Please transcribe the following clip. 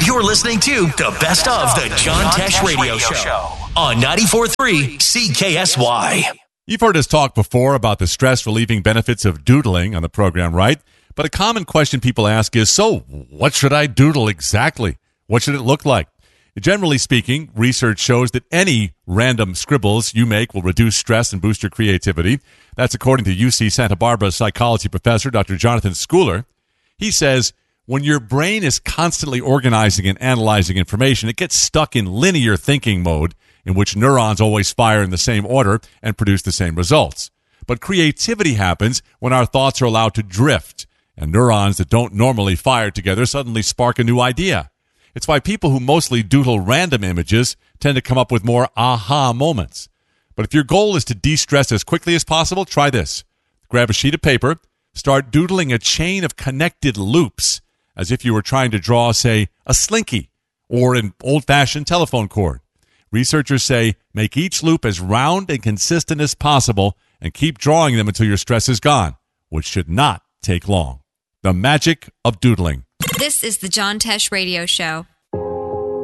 You're listening to the best of the John Tesh Radio Show on 94.3 CKSY. You've heard us talk before about the stress-relieving benefits of doodling on the program, right? But a common question people ask is, so what should I doodle exactly? What should it look like? Generally speaking, research shows that any random scribbles you make will reduce stress and boost your creativity. That's according to UC Santa Barbara psychology professor Dr. Jonathan Schooler. He says, when your brain is constantly organizing and analyzing information, it gets stuck in linear thinking mode, in which neurons always fire in the same order and produce the same results. But creativity happens when our thoughts are allowed to drift, and neurons that don't normally fire together suddenly spark a new idea. It's why people who mostly doodle random images tend to come up with more aha moments. But if your goal is to de-stress as quickly as possible, try this. Grab a sheet of paper, start doodling a chain of connected loops, as if you were trying to draw, say, a slinky or an old-fashioned telephone cord. Researchers say make each loop as round and consistent as possible and keep drawing them until your stress is gone, which should not take long. The magic of doodling. This is the John Tesh Radio Show.